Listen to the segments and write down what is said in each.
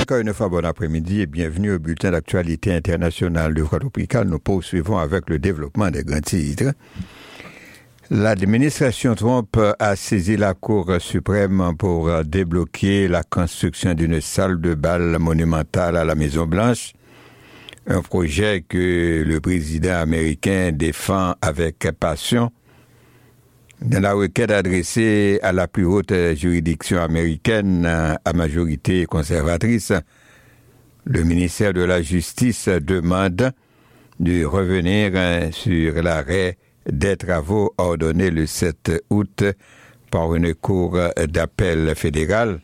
Encore une fois, bon après-midi et bienvenue au bulletin d'actualité internationale de Voix Tropicale. Nous poursuivons avec le développement des grands titres. L'administration Trump a saisi la Cour suprême pour débloquer la construction d'une salle de bal monumentale à la Maison-Blanche, un projet que le président américain défend avec passion. Dans la requête adressée à la plus haute juridiction américaine à majorité conservatrice, le ministère de la Justice demande de revenir sur l'arrêt des travaux ordonnés le 7 août par une cour d'appel fédérale.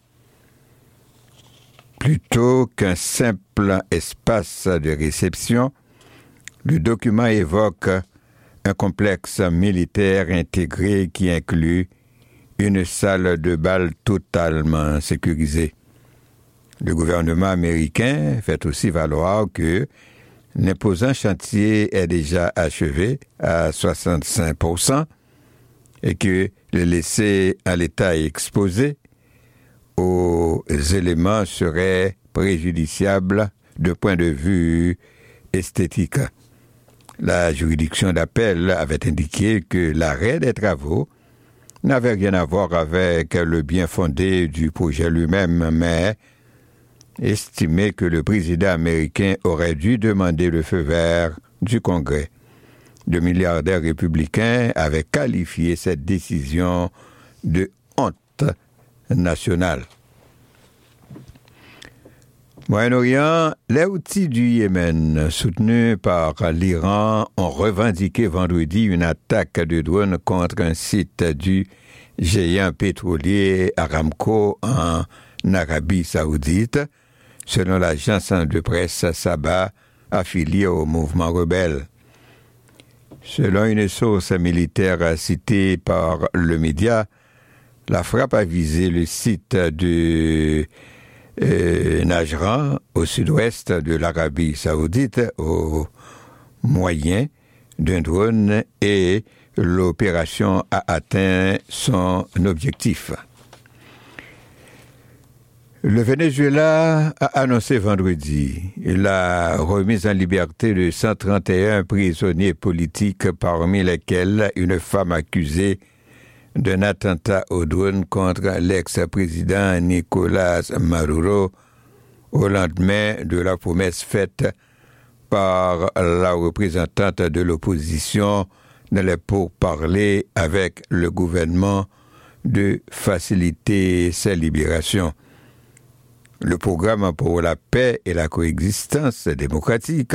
Plutôt qu'un simple espace de réception, le document évoque un complexe militaire intégré qui inclut une salle de bal totalement sécurisée. Le gouvernement américain fait aussi valoir que l'imposant chantier est déjà achevé à 65% et que le laisser à l'état exposé aux éléments serait préjudiciable de point de vue esthétique. La juridiction d'appel avait indiqué que l'arrêt des travaux n'avait rien à voir avec le bien fondé du projet lui-même, mais estimé que le président américain aurait dû demander le feu vert du Congrès. Le milliardaire républicain avait qualifié cette décision de honte nationale. Moyen-Orient, les Houthis du Yémen, soutenus par l'Iran, ont revendiqué vendredi une attaque de drone contre un site du géant pétrolier Aramco en Arabie Saoudite, selon l'agence de presse Sabah affiliée au mouvement rebelle. Selon une source militaire citée par le média, la frappe a visé le site de Najran, au sud-ouest de l'Arabie Saoudite, au moyen d'un drone, et l'opération a atteint son objectif. Le Venezuela a annoncé vendredi la remise en liberté de 131 prisonniers politiques, parmi lesquels une femme accusée d'un attentat au drone contre l'ex-président Nicolás Maduro au lendemain de la promesse faite par la représentante de l'opposition dans les pourparlers avec le gouvernement de faciliter sa libération. Le programme pour la paix et la coexistence démocratique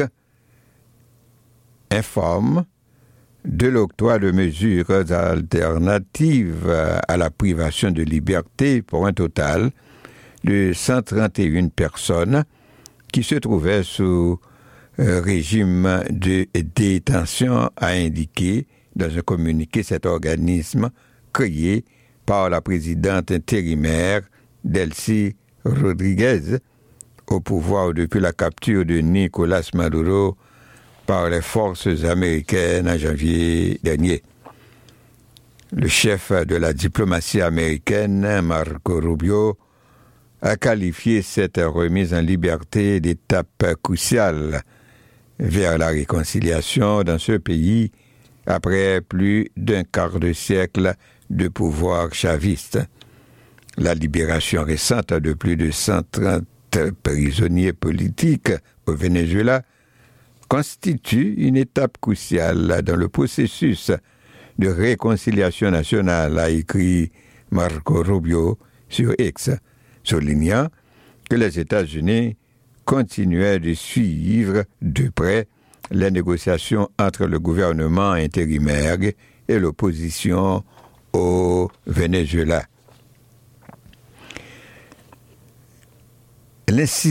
informe de l'octroi de mesures alternatives à la privation de liberté pour un total de 131 personnes qui se trouvaient sous régime de détention, a indiqué dans un communiqué cet organisme créé par la présidente intérimaire Delcy Rodriguez, au pouvoir depuis la capture de Nicolás Maduro par les forces américaines en janvier dernier. Le chef de la diplomatie américaine, Marco Rubio, a qualifié cette remise en liberté d'étape cruciale vers la réconciliation dans ce pays après plus d'un quart de siècle de pouvoir chaviste. La libération récente de plus de 130 prisonniers politiques au Venezuela constitue une étape cruciale dans le processus de réconciliation nationale, a écrit Marco Rubio sur X, soulignant que les États-Unis continuaient de suivre de près les négociations entre le gouvernement intérimaire et l'opposition au Venezuela.